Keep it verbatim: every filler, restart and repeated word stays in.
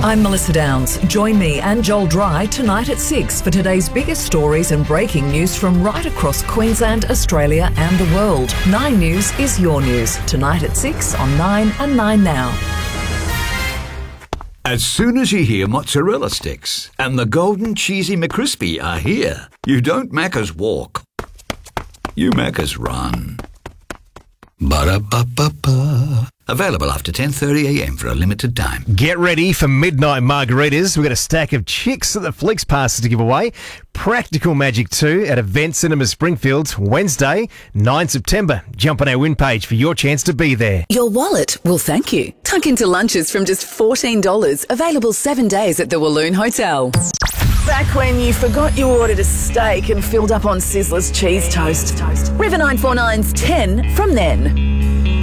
I'm Melissa Downs. Join me and Joel Dry tonight at six for today's biggest stories and breaking news from right across Queensland, Australia and the world. Nine News is your news. Tonight at six on Nine and Nine Now. As soon as you hear mozzarella sticks and the golden cheesy McCrispy are here, you don't Macca's walk. You Macca's run. Ba-da-ba-ba-ba. Available after ten thirty a m for a limited time. Get ready for midnight margaritas. We've got a stack of Chicks at the Flicks passes to give away. Practical Magic two at Event Cinema Springfield, Wednesday, the ninth of September. Jump on our win page for your chance to be there. Your wallet will thank you. Tuck into lunches from just fourteen dollars. Available seven days at the Walloon Hotel. Back when you forgot you ordered a steak and filled up on Sizzler's cheese toast. River nine four nine's ten from then.